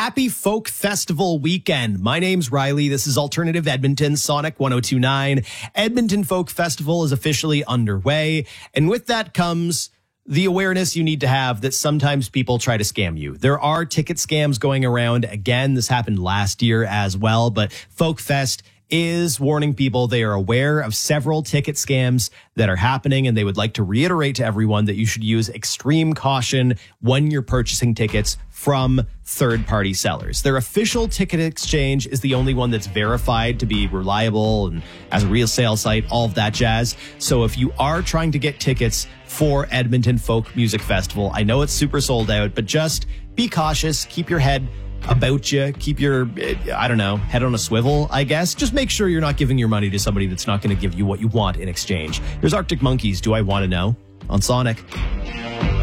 Happy Folk Festival weekend. My name's Riley. This is Alternative Edmonton, Sonic 102.9. Edmonton Folk Festival is officially underway. And with that comes the awareness you need to have that sometimes people try to scam you. There are ticket scams going around. Again, this happened last year as well, but Folk Fest is warning people they are aware of several ticket scams that are happening, and they would like to reiterate to everyone that you should use extreme caution when you're purchasing tickets from third-party sellers. Their official ticket exchange is the only one that's verified to be reliable and as a real sale site, all of that jazz. So if you are trying to get tickets for Edmonton Folk Music Festival, I know it's super sold out, but just be cautious, keep your head about you, keep your, head on a swivel, I guess. Just make sure you're not giving your money to somebody that's not going to give you what you want in exchange. There's Arctic Monkeys, Do I Want to Know? On Sonic.